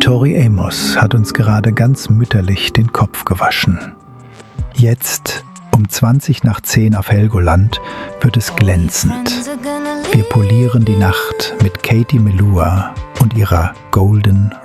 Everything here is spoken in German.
Tori Amos hat uns gerade ganz mütterlich den Kopf gewaschen. Jetzt, um 20:10 auf Helgoland, wird es glänzend. Wir polieren die Nacht mit Katie Melua und ihrer Golden